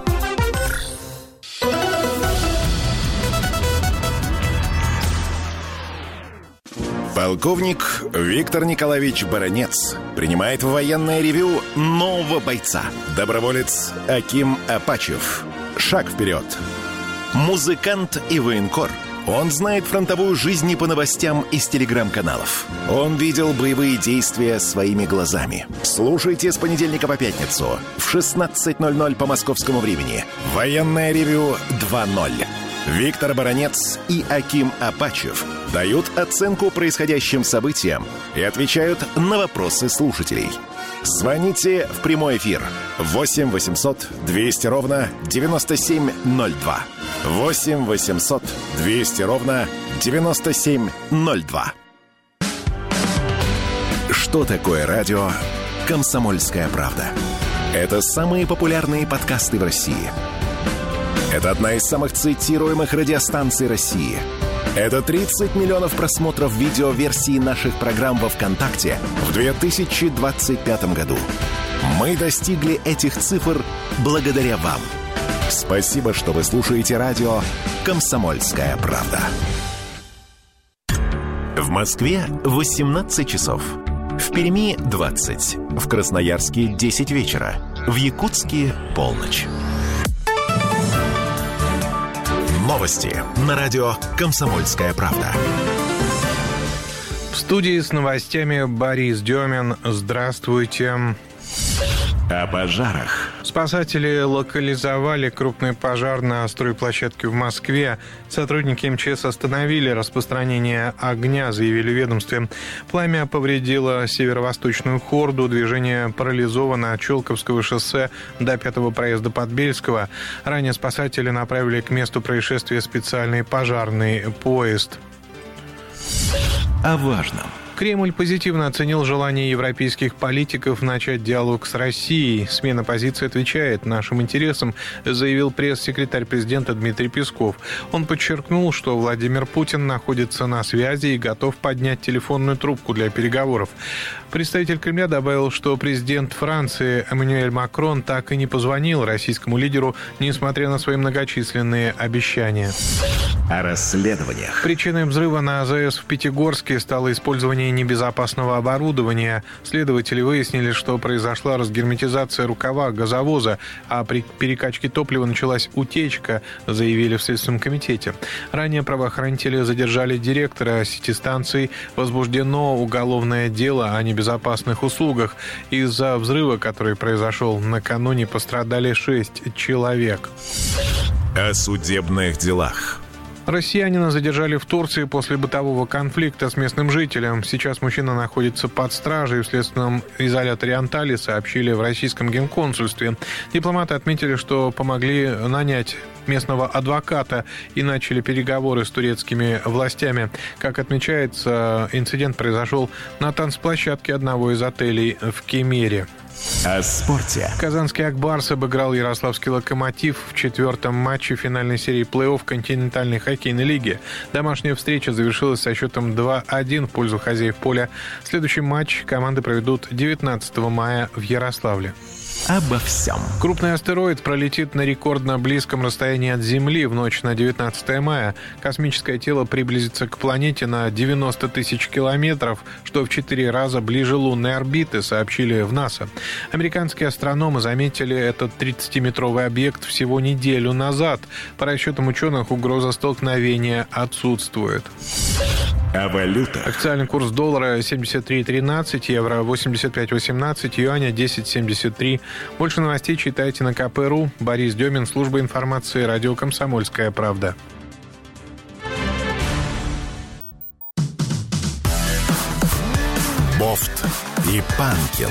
Полковник Виктор Николаевич Баранец принимает в военное ревю нового бойца. Доброволец Аким Апачев. Шаг вперед. Музыкант и военкор. Он знает фронтовую жизнь не по новостям из телеграм-каналов. Он видел боевые действия своими глазами. Слушайте с понедельника по пятницу в 16:00 по московскому времени. Военное ревю 2.0. Виктор Баранец и Аким Апачев дают оценку происходящим событиям и отвечают на вопросы слушателей. Звоните в прямой эфир 8 800 200 ровно 9702. 8 800 200 ровно 9702. Что такое радио «Комсомольская правда»? Это самые популярные подкасты в России. Это одна из самых цитируемых радиостанций России. Это 30 миллионов просмотров видеоверсии наших программ во ВКонтакте в 2025 году. Мы достигли этих цифр благодаря вам. Спасибо, что вы слушаете радио «Комсомольская правда». В Москве 18 часов. В Перми 20. В Красноярске 10 вечера. В Якутске полночь. Новости на радио «Комсомольская правда». В студии с новостями Борис Демин. Здравствуйте. О пожарах. Спасатели локализовали крупный пожар на стройплощадке в Москве. Сотрудники МЧС остановили распространение огня, заявили в ведомстве. Пламя повредило северо-восточную хорду. Движение парализовано от Щелковского шоссе до 5-го проезда Подбельского. Ранее спасатели направили к месту происшествия специальный пожарный поезд. О важном. Кремль позитивно оценил желание европейских политиков начать диалог с Россией. Смена позиции отвечает нашим интересам, заявил пресс-секретарь президента Дмитрий Песков. Он подчеркнул, что Владимир Путин находится на связи и готов поднять телефонную трубку для переговоров. Представитель Кремля добавил, что президент Франции Эммануэль Макрон так и не позвонил российскому лидеру, несмотря на свои многочисленные обещания. О расследованиях. Причиной взрыва на АЗС в Пятигорске стало использование небезопасного оборудования. Следователи выяснили, что произошла разгерметизация рукава газовоза, а при перекачке топлива началась утечка, заявили в Следственном комитете. Ранее правоохранители задержали директора сети станций. Возбуждено уголовное дело о небезопасных услугах. Из-за взрыва, который произошел накануне, пострадали 6 человек. О судебных делах. Россиянина задержали в Турции после бытового конфликта с местным жителем. Сейчас мужчина находится под стражей в следственном изоляторе Анталии, сообщили в российском генконсульстве. Дипломаты отметили, что помогли нанять местного адвоката и начали переговоры с турецкими властями. Как отмечается, инцидент произошел на танцплощадке одного из отелей в Кемере. О спорте. Казанский «Акбарс» обыграл Ярославский «Локомотив» в 4-м матче финальной серии плей-офф континентальной хоккейной лиги. Домашняя встреча завершилась со счетом 2-1 в пользу хозяев поля. Следующий матч команды проведут 19 мая в Ярославле. Обо всем. Крупный астероид пролетит на рекордно близком расстоянии от Земли в ночь на 19 мая. Космическое тело приблизится к планете на 90 тысяч километров, что в 4 раза ближе лунной орбиты, сообщили в НАСА. Американские астрономы заметили этот 30-метровый объект всего неделю назад. По расчетам ученых, угроза столкновения отсутствует. О валютах. Официальный курс доллара 73.13, евро 85.18, юаня 10.73. Больше новостей читайте на КП.ру. Борис Демин, служба информации, радио «Комсомольская правда». и Панкин.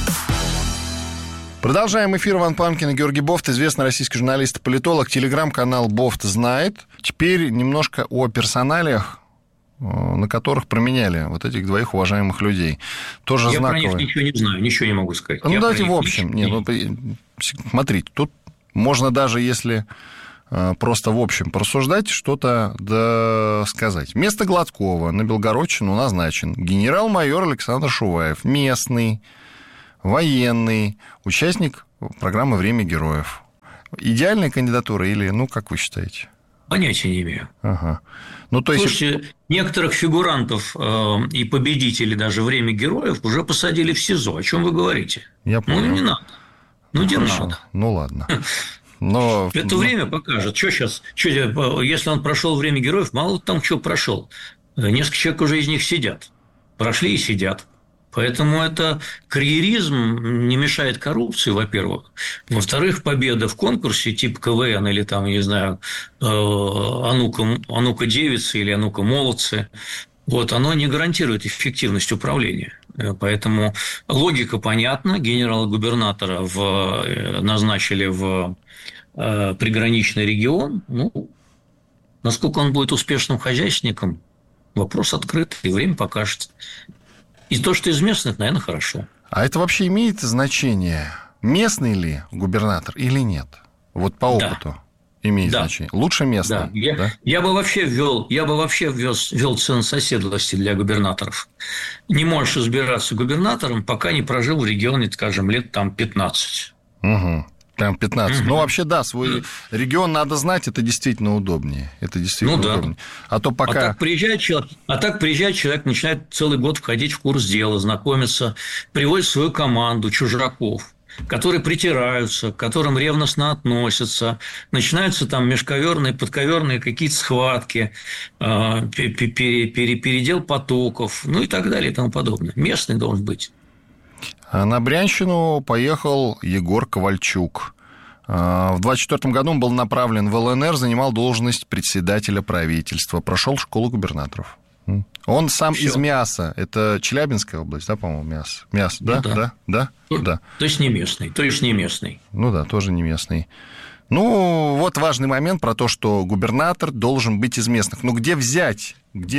Продолжаем эфир. Иван Панкин и Георгий Бофт, известный российский журналист и политолог. Телеграм-канал «Бофт знает». Теперь немножко о персоналиях, на которых променяли вот этих двоих уважаемых людей. Тоже я знаковые. про них ничего не знаю, ничего не могу сказать. Ну, давайте в общем. Смотрите, тут можно даже, если просто в общем порассуждать, что-то сказать. Вместо Гладкова на Белгородчину назначен генерал-майор Александр Шуваев, местный, военный, участник программы «Время героев». Идеальная кандидатура или, как вы считаете? Понятия не имею. Ага. То есть... Слушайте, некоторых фигурантов и победителей даже «Время героев» уже посадили в СИЗО. О чем вы говорите? Я понял. Не надо. Не надо. Ладно. Но... Это время покажет. Что сейчас? Если он прошел «Время героев», мало там что прошел. Несколько человек уже из них сидят. Прошли и сидят. Поэтому это карьеризм не мешает коррупции, во-первых. Во-вторых, победа в конкурсе типа КВН или там, не знаю, «А ну-ка девицы» или «А ну-ка молодцы», оно не гарантирует эффективность управления. Поэтому логика понятна. Генерала-губернатора назначили в приграничный регион. Насколько он будет успешным хозяйственником, вопрос открыт, и время покажет. И то, что из местных, наверное, хорошо. А это вообще имеет значение, местный ли губернатор или нет? Вот по опыту имеет значение. Лучше местный. Да. Я бы вообще ввел ценз оседлости для губернаторов. Не можешь избираться губернатором, пока не прожил в регионе, скажем, лет 15. Угу. Прям 15. Вообще, свой регион надо знать, это действительно удобнее. Удобнее. А то пока... так приезжает человек, начинает целый год входить в курс дела, знакомиться, приводит свою команду чужаков, которые притираются, к которым ревностно относятся, начинаются там межковерные, подковерные какие-то схватки, передел потоков, и так далее и тому подобное. Местный должен быть. На Брянщину поехал Егор Ковальчук. В 24 году он был направлен в ЛНР, занимал должность председателя правительства, прошел школу губернаторов. Он сам из Миаса. Это Челябинская область, по-моему, Миас. Да? То есть не местный. Тоже не местный. Важный момент про то, что губернатор должен быть из местных. Где взять,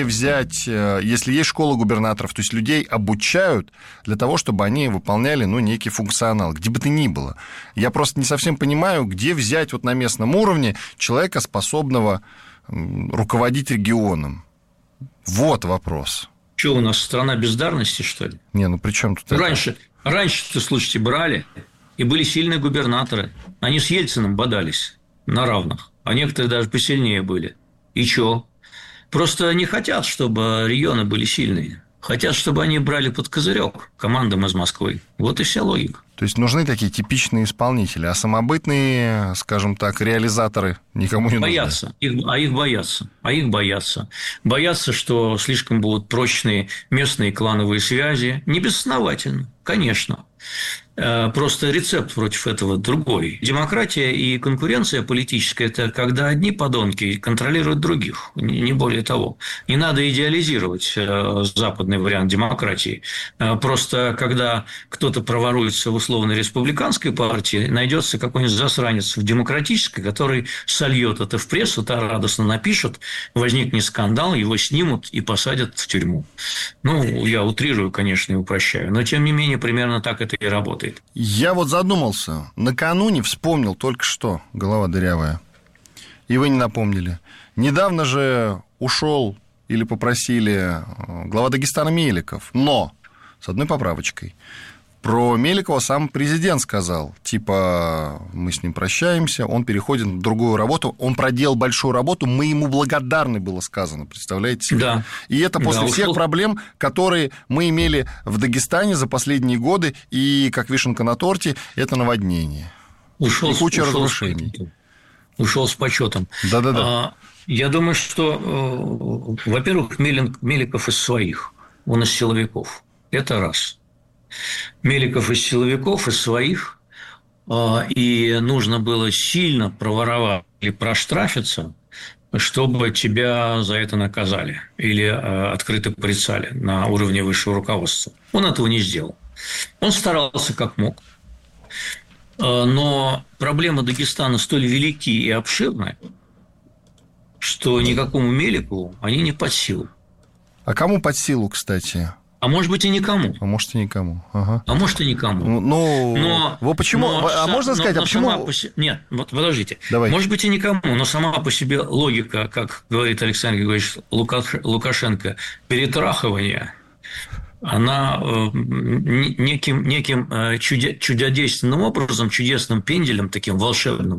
если есть школа губернаторов, то есть людей обучают для того, чтобы они выполняли, некий функционал, где бы то ни было. Я просто не совсем понимаю, где взять на местном уровне человека, способного руководить регионом. Вот вопрос. Что, у нас страна бездарности, что ли? При чем тут это? Раньше-то, слушайте, брали... И были сильные губернаторы. Они с Ельциным бодались на равных. А некоторые даже посильнее были. И чё? Просто не хотят, чтобы регионы были сильные. Хотят, чтобы они брали под козырек командам из Москвы. Вот и вся логика. То есть нужны такие типичные исполнители, а самобытные, скажем так, реализаторы никому не нужны. Их боятся. Боятся, что слишком будут прочные местные клановые связи. Не безосновательно, конечно. Просто рецепт против этого другой. Демократия и конкуренция политическая – это когда одни подонки контролируют других, не более того. Не надо идеализировать западный вариант демократии. Просто когда кто-то проворуется в условной республиканской партии, найдется какой-нибудь засранец в демократической, который сольет это в прессу, та радостно напишет, возникнет скандал, его снимут и посадят в тюрьму. Я утрирую, конечно, и упрощаю, но тем не менее примерно так это и работает. Я задумался. Накануне вспомнил только что, голова дырявая. И вы не напомнили. Недавно же ушел или попросили глава Дагестана Меликов. Но с одной поправочкой. Про Меликова сам президент сказал, мы с ним прощаемся, он переходит на другую работу, он проделал большую работу, мы ему благодарны, было сказано, представляете себе? Да. И это после всех проблем, которые мы имели в Дагестане за последние годы, и, как вишенка на торте, это наводнение. И куча разрушений. Ушел с почетом. Да. Я думаю, что, во-первых, Меликов из своих, он из силовиков. Это раз. Меликов из силовиков, из своих, и нужно было сильно проворовать или проштрафиться, чтобы тебя за это наказали или открыто порицали на уровне высшего руководства. Он этого не сделал. Он старался как мог. Но проблемы Дагестана столь велики и обширны, что никакому Меликову они не под силу. А кому под силу, кстати? А может быть, и никому. А может, и никому. Ага. А может, и никому. Вот почему? Можно сказать, почему? Нет, вот подождите. Давай. Может быть, и никому, но сама по себе логика, как говорит Александр Григорьевич Лукашенко, перетрахивания, она неким чудодейственным образом, чудесным пенделем, таким волшебным,